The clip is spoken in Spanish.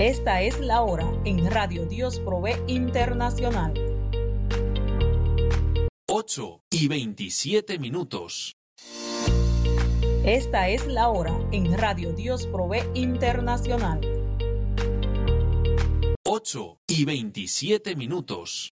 Esta es la hora en Radio Dios Provee Internacional. 8:27. Esta es la hora en Radio Dios Provee Internacional. 8:27.